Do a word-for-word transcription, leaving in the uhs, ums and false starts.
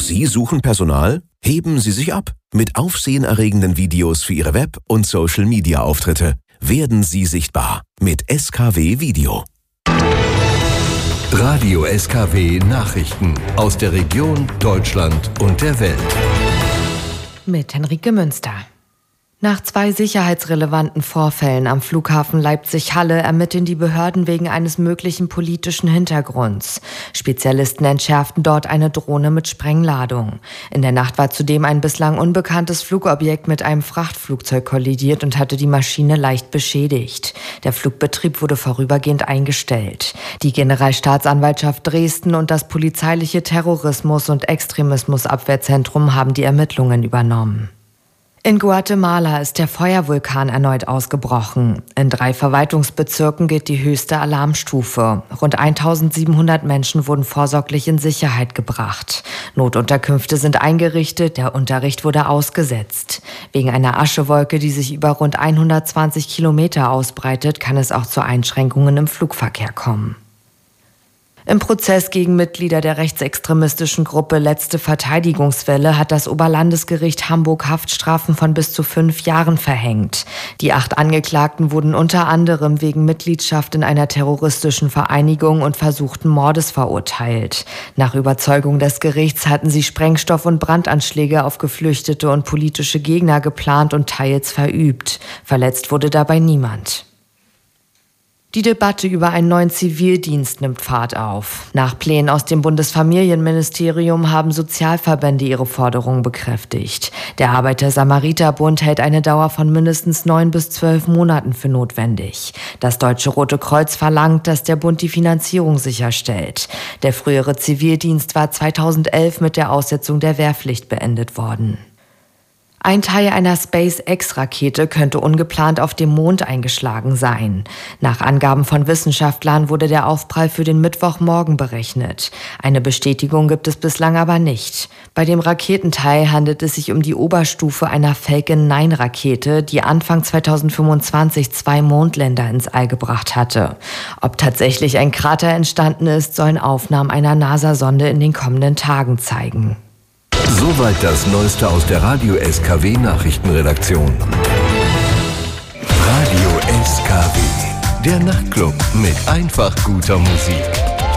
Sie suchen Personal? Heben Sie sich ab mit aufsehenerregenden Videos für Ihre Web- und Social-Media-Auftritte. Werden Sie sichtbar mit S K W Video. Radio S K W Nachrichten aus der Region, Deutschland und der Welt. Mit Henrike Münster. Nach zwei sicherheitsrelevanten Vorfällen am Flughafen Leipzig-Halle ermitteln die Behörden wegen eines möglichen politischen Hintergrunds. Spezialisten entschärften dort eine Drohne mit Sprengladung. In der Nacht war zudem ein bislang unbekanntes Flugobjekt mit einem Frachtflugzeug kollidiert und hatte die Maschine leicht beschädigt. Der Flugbetrieb wurde vorübergehend eingestellt. Die Generalstaatsanwaltschaft Dresden und das polizeiliche Terrorismus- und Extremismusabwehrzentrum haben die Ermittlungen übernommen. In Guatemala ist der Feuervulkan erneut ausgebrochen. In drei Verwaltungsbezirken gilt die höchste Alarmstufe. Rund eintausendsiebenhundert Menschen wurden vorsorglich in Sicherheit gebracht. Notunterkünfte sind eingerichtet, der Unterricht wurde ausgesetzt. Wegen einer Aschewolke, die sich über rund hundertzwanzig Kilometer ausbreitet, kann es auch zu Einschränkungen im Flugverkehr kommen. Im Prozess gegen Mitglieder der rechtsextremistischen Gruppe Letzte Verteidigungswelle hat das Oberlandesgericht Hamburg Haftstrafen von bis zu fünf Jahren verhängt. Die acht Angeklagten wurden unter anderem wegen Mitgliedschaft in einer terroristischen Vereinigung und versuchten Mordes verurteilt. Nach Überzeugung des Gerichts hatten sie Sprengstoff- und Brandanschläge auf Geflüchtete und politische Gegner geplant und teils verübt. Verletzt wurde dabei niemand. Die Debatte über einen neuen Zivildienst nimmt Fahrt auf. Nach Plänen aus dem Bundesfamilienministerium haben Sozialverbände ihre Forderungen bekräftigt. Der Arbeiter-Samariter-Bund hält eine Dauer von mindestens neun bis zwölf Monaten für notwendig. Das Deutsche Rote Kreuz verlangt, dass der Bund die Finanzierung sicherstellt. Der frühere Zivildienst war zweitausendelf mit der Aussetzung der Wehrpflicht beendet worden. Ein Teil einer SpaceX-Rakete könnte ungeplant auf dem Mond eingeschlagen sein. Nach Angaben von Wissenschaftlern wurde der Aufprall für den Mittwochmorgen berechnet. Eine Bestätigung gibt es bislang aber nicht. Bei dem Raketenteil handelt es sich um die Oberstufe einer Falcon neun Rakete, die Anfang zweitausendfünfundzwanzig zwei Mondländer ins All gebracht hatte. Ob tatsächlich ein Krater entstanden ist, sollen Aufnahmen einer NASA-Sonde in den kommenden Tagen zeigen. Soweit das Neueste aus der Radio S K W Nachrichtenredaktion. Radio S K W, der Nachtclub mit einfach guter Musik.